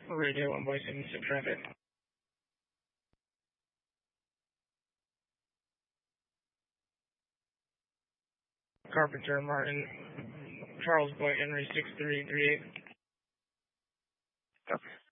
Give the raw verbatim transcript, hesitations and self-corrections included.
Radio one Boy seventy-six traffic. Carpenter Martin, Charles Boy Henry six three three eight. Copy.